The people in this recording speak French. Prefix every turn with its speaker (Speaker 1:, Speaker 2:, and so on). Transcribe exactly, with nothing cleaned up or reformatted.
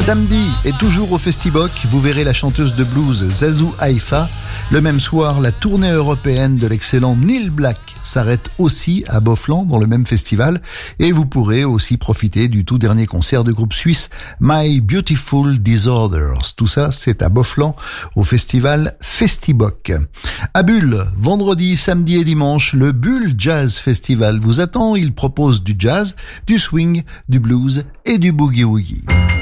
Speaker 1: Samedi et toujours au Festiboc, vous verrez la chanteuse de blues Zazu Haifa. Le même soir, la tournée européenne de l'excellent Neil Black s'arrête aussi à Boflan dans le même festival et vous pourrez aussi profiter du tout dernier concert du groupe suisse My Beautiful Disorders. Tout ça, c'est à Boflan au festival Festiboc. À Bulle, vendredi, samedi et dimanche, le Bulle Jazz Festival vous attend. Il propose du jazz, du swing, du blues et du boogie-woogie.